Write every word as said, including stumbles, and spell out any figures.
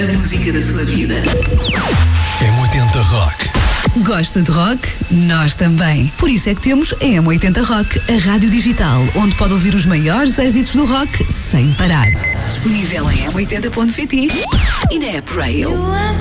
A música da sua vida. M oitenta Rock. Gosta de rock? Nós também. Por isso é que temos a M oitenta Rock, a rádio digital, onde pode ouvir os maiores êxitos do rock sem parar. Disponível em m oitenta ponto pt e na App Rail.